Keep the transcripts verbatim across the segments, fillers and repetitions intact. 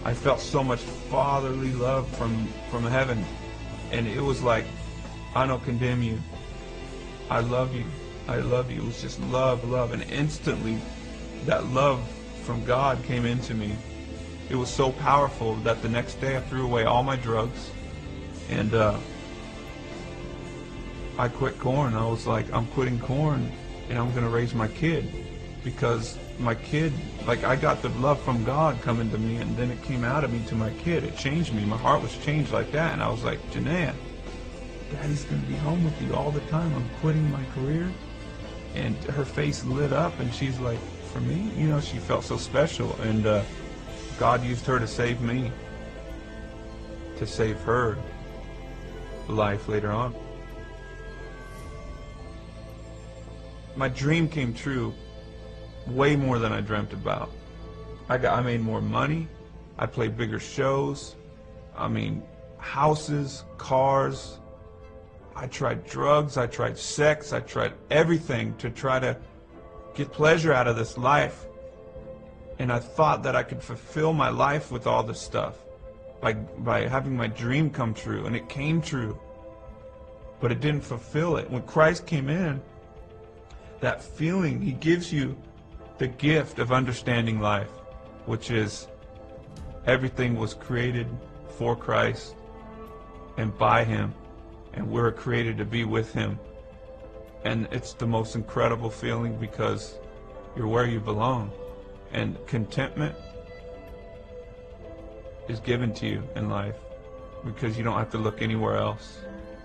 I felt so much fatherly love from, from heaven. And it was like, I don't condemn you. I love you. I love you. It was just love, love. And instantly, that love from God came into me. It was so powerful that the next day I threw away all my drugs. And uh, I quit corn. I was like, I'm quitting corn and I'm going to raise my kid. Because my kid, like I got the love from God coming to me, and then it came out of me to my kid. It changed me. My heart was changed like that. And I was like, Janaea, Daddy's going to be home with you all the time. I'm quitting my career. And her face lit up, and she's like, for me? You know, she felt so special. And uh, God used her to save me, to save her life later on. My dream came true way more than I dreamt about. I got, I made more money. I played bigger shows. I mean, houses, cars. I tried drugs. I tried sex. I tried everything to try to get pleasure out of this life. And I thought that I could fulfill my life with all this stuff by, by having my dream come true. And it came true. But it didn't fulfill it. When Christ came in, that feeling, He gives you the gift of understanding life, which is everything was created for Christ and by Him, and we're created to be with Him. And it's the most incredible feeling because you're where you belong. And contentment is given to you in life because you don't have to look anywhere else.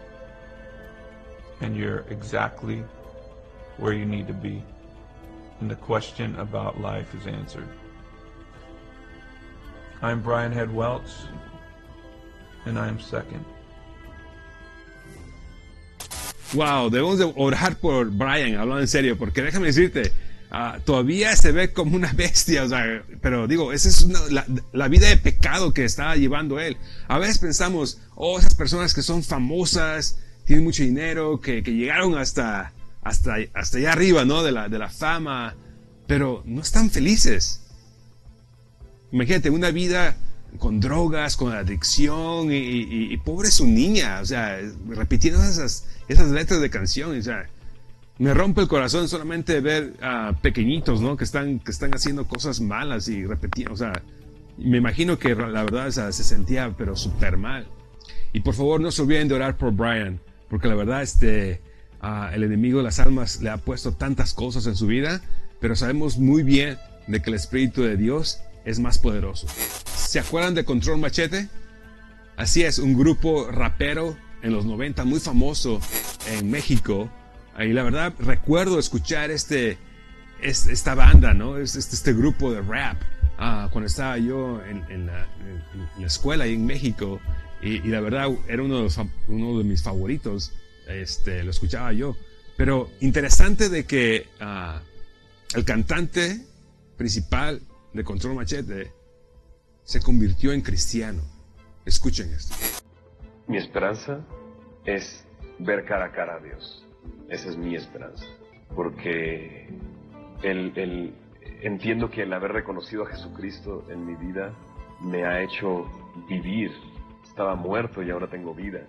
And you're exactly where you need to be. And the question about life is answered. I'm Brian Head Welch, and I am second. Wow, debemos de orar por Brian, hablando en serio, porque déjame decirte, uh, todavía se ve como una bestia, o sea, pero digo, esa es una, la, la vida de pecado que está llevando él. A veces pensamos, oh, esas personas que son famosas, tienen mucho dinero, que, que llegaron hasta... Hasta, hasta allá arriba, ¿no? De la, de la fama, pero no están felices. Imagínate una vida con drogas, con adicción, y, y, y pobre su niña, o sea, repitiendo esas, esas letras de canciones, o sea, me rompe el corazón solamente ver a pequeñitos, ¿no? Que están, que están haciendo cosas malas y repitiendo, o sea, me imagino que la verdad, o sea, se sentía pero súper mal. Y por favor no se olviden de orar por Brian, porque la verdad, este... Uh, el enemigo de las almas le ha puesto tantas cosas en su vida, pero sabemos muy bien de que el Espíritu de Dios es más poderoso. ¿Se acuerdan de Control Machete? Así es, un grupo rapero en los noventa muy famoso en México. Y la verdad recuerdo escuchar este, este esta banda, ¿no? Este, este grupo de rap uh, cuando estaba yo en, en, la, en, en la escuela ahí en México, y, y la verdad era uno de, los, uno de mis favoritos. Este, lo escuchaba yo, pero interesante de que uh, el cantante principal de Control Machete se convirtió en cristiano. Escuchen esto. Mi esperanza es ver cara a cara a Dios. Esa es mi esperanza, porque el, el, entiendo que el haber reconocido a Jesucristo en mi vida me ha hecho vivir. Estaba muerto y ahora tengo vida.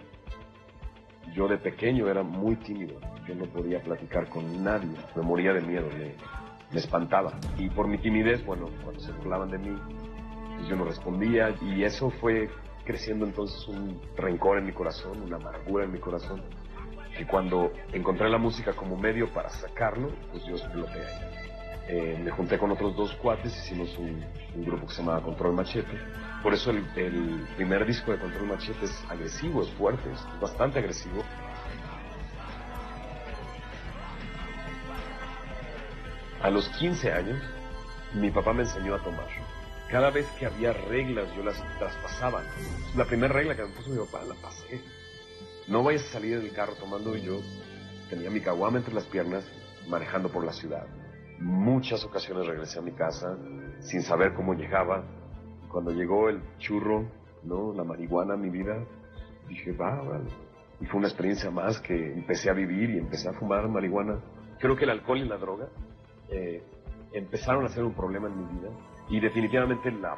Yo de pequeño era muy tímido, yo no podía platicar con nadie, me moría de miedo, me, me espantaba. Y por mi timidez, bueno, cuando se burlaban de mí, pues yo no respondía, y eso fue creciendo entonces un rencor en mi corazón, una amargura en mi corazón, que cuando encontré la música como medio para sacarlo, pues yo exploté ahí. Eh, me junté con otros dos cuates, hicimos un, un grupo que se llamaba Control Machete. Por eso el, el primer disco de Control Machete es agresivo, es fuerte, es bastante agresivo. A los quince años, mi papá me enseñó a tomar. Cada vez que había reglas, yo las traspasaba. La primera regla que me puso mi papá, la pasé. No vayas a salir del carro tomando, y yo tenía mi caguama entre las piernas, manejando por la ciudad. Muchas ocasiones regresé a mi casa sin saber cómo llegaba. Cuando llegó el churro, ¿no? La marihuana a mi vida, dije, va, vale. Y fue una experiencia más que empecé a vivir y empecé a fumar marihuana. Creo que el alcohol y la droga eh, empezaron a ser un problema en mi vida. Y definitivamente la